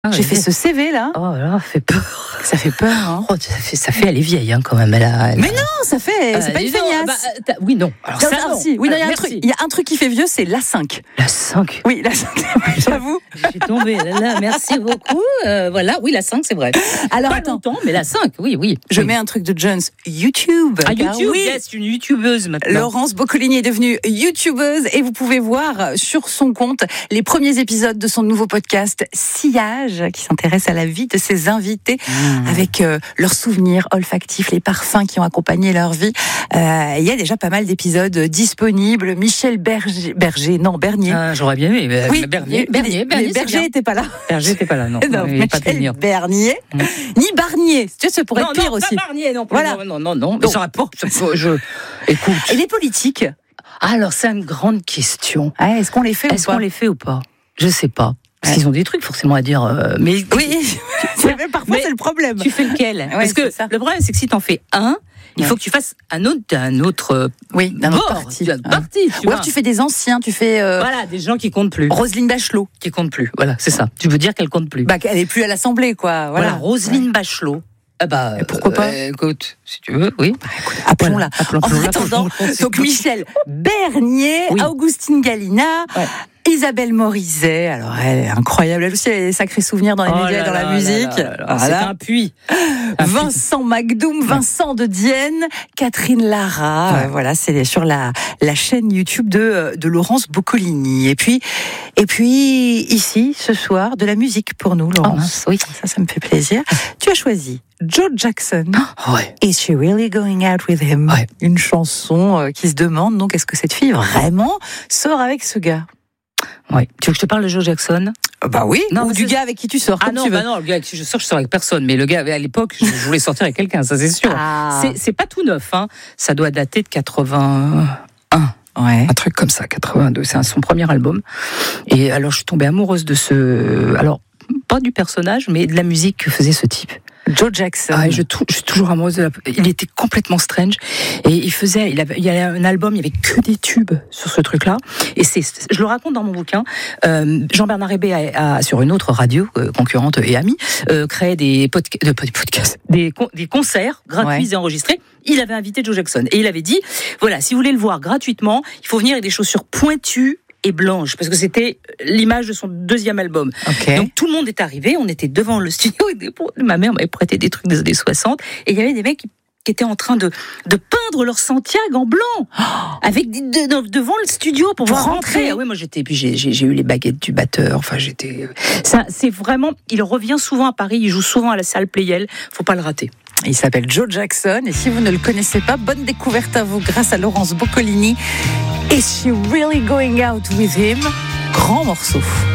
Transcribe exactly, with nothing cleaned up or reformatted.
Ah, J'ai fait ce C V là. Oh là, ça fait peur. Ça fait peur, hein. Oh, ça fait, ça fait, elle est vieille, hein, quand même. Elle a, elle a... Mais non, ça fait. Euh, c'est pas une non, feignasse. bah, oui, non. Alors, Non, ça, ah, non. si. Oui, non, il y a un Merci. truc. Il y a un truc qui fait vieux, c'est l'A cinq. La cinq. Oui, l'A cinq. J'avoue. Je suis tombée. Là, là, merci beaucoup. Euh, voilà, oui, la cinq, c'est vrai. Alors Pas attends, longtemps, mais la cinq, oui, oui. je oui. mets un truc de Jones. YouTube. Ah, Car YouTube, oui, yes, une youtubeuse maintenant. Laurence Boccolini est devenue youtubeuse et vous pouvez voir sur son compte les premiers épisodes de son nouveau podcast Sillage qui s'intéresse à la vie de ses invités Mmh. avec euh, leurs souvenirs olfactifs, les parfums qui ont accompagné leur vie. Euh, il y a déjà pas mal d'épisodes disponibles. Michel Berger, Berger non Bernier. Ah, j'aurais bien aimé. mais- oui, mais Bernier, mais- Bernier, mais Bernier, c'est Berger bien. n'était pas là. Berger n'était pas là, non. Non, il est pas Michel tenir. Bernier, Mmh. ni Barnier. Tu sais, ça pourrait Non, être pire non, aussi. pas Barnier non plus. Voilà. Non, non, non, non. Mais Donc- ça aurait pas. ça- Je. Écoute. Et les politiques, Alors, c'est une grande question. ah, est-ce qu'on les fait Est-ce ou pas qu'on les fait ou pas? Je sais pas. Parce Ouais. qu'ils ont des trucs forcément à dire. euh, mais Oui, c'est- mais parfois Mais c'est le problème. tu fais lequel? Parce que c'est ça. le problème, c'est que si t'en fais un, il Ouais. faut que tu fasses un autre, un autre euh, Oui, d'un autre bord, parti. d'un autre Ah. parti, tu Ou vois. alors tu fais des anciens, tu fais euh, Voilà, des gens qui comptent plus. Roselyne Bachelot. Qui comptent plus. Voilà, c'est ça. Tu veux dire qu'elle compte plus. Bah, elle est plus à l'Assemblée, quoi. voilà, Voilà. Roselyne Bachelot. Ah bah, Et pourquoi pas euh, Écoute, si tu veux, oui. Appelons-la. Appelons- En appelons-la, attendant, appelons-la. donc Michel Bernier, Oui. Augustine Galina, Ouais. Isabelle Morizet. Alors, elle est incroyable. Elle aussi, elle a des sacrés souvenirs dans les Oh médias et là dans la là musique. là là là. Voilà. C'est un puits. Un puits. Vincent Magdoum, Vincent de Dienne, Catherine Lara. Ouais. Euh, voilà, c'est sur la, la chaîne YouTube de, de Laurence Boccolini. Et puis, et puis, ici, ce soir, de la musique pour nous, Oh, Laurence. mince, oui. Ça, ça me fait plaisir. Tu as choisi Joe Jackson. Ouais. Is she really going out with him? Ouais. Une chanson euh, qui se demande donc est-ce que cette fille vraiment sort avec ce gars? Ouais. Tu veux que je te parle de Joe Jackson? Euh, Bah oui. Non, Ou mais du c'est- gars avec qui tu sors, Ah comme non, tu veux. bah non, le gars, je sors, je sors avec personne. Mais le gars, à l'époque, je, je voulais sortir avec quelqu'un, ça c'est sûr. Ah. C'est, c'est pas tout neuf, hein. Ça doit dater de quatre-vingt-un. Ouais. Un truc comme ça, quatre-vingt-deux. C'est un- son premier album. Et alors, je suis tombée amoureuse de ce. Alors, pas du personnage, mais de la musique que faisait ce type. Joe Jackson. Ah, et je, tou- je suis toujours amoureuse de la... Il était complètement strange. Et il faisait, il avait, il y avait un album, il y avait que des tubes sur ce truc-là. Et c'est, je le raconte dans mon bouquin. Euh, Jean-Bernard Hébé a, a, sur une autre radio, euh, concurrente et amie, euh, créé des, podca- de, des podcasts, des, con- des concerts gratuits Ouais. et enregistrés. Il avait invité Joe Jackson. Et il avait dit, voilà, si vous voulez le voir gratuitement, il faut venir avec des chaussures pointues et blanches, parce que c'était l'image de son deuxième album. Ok. Donc tout le monde est arrivé, on était devant le studio, et des- ma mère m'avait prêté des trucs des années soixante, et il y avait des mecs qui, qui étaient en train de, de peindre leur Santiago en blanc, avec des- de- de- devant le studio pour, Pour pouvoir rentrer. rentrer. Ah oui, moi j'étais, puis j'ai, j'ai, j'ai eu les baguettes du batteur, enfin j'étais... Ça, c'est vraiment, il revient souvent à Paris, il joue souvent à la salle Playel, faut pas le rater. Il s'appelle Joe Jackson. Et si vous ne le connaissez pas, bonne découverte à vous grâce à Laurence Boccolini. Is she really going out with him? Grand morceau.